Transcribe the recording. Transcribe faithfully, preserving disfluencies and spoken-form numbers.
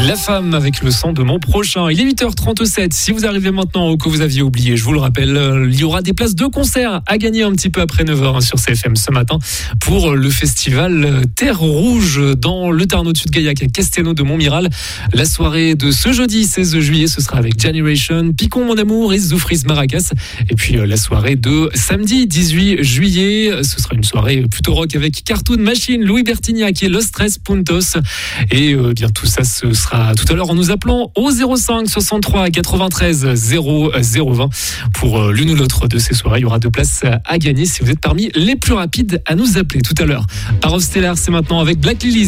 La femme avec le son de mon prochain. Il est huit heures trente-sept. Si vous arrivez maintenant ou que vous aviez oublié, je vous le rappelle, il y aura des places de concert à gagner un petit peu après neuf heures sur C F M ce matin pour le festival Terre Rouge dans le Tarn au-dessus de Gaillac à Castelnau de Montmiral. La soirée de ce jeudi seize juillet, ce sera avec Generation, Picon mon amour et Zoufris Maracas. Et puis la soirée de samedi dix-huit juillet, ce sera une soirée plutôt rock avec Cartoon Machine, Louis Bertignac et Los Tres Puntos. Et euh, bien tout ça, ce sera tout à l'heure en nous appelant au zéro cinq soixante-trois quatre-vingt-treize zéro zéro vingt pour euh, l'une ou l'autre de ces soirées. Il y aura deux places à gagner si vous êtes parmi les plus rapides à nous appeler tout à l'heure. Par Stellar, c'est maintenant avec Black Lily.